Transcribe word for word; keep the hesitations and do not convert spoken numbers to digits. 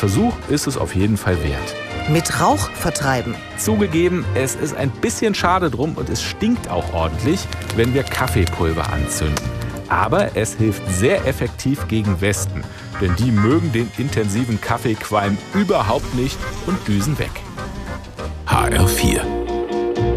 Versuch ist es auf jeden Fall wert. Mit Rauch vertreiben. Zugegeben, es ist ein bisschen schade drum und es stinkt auch ordentlich, wenn wir Kaffeepulver anzünden. Aber es hilft sehr effektiv gegen Wespen, denn die mögen den intensiven Kaffeequalm überhaupt nicht und düsen weg. H R vier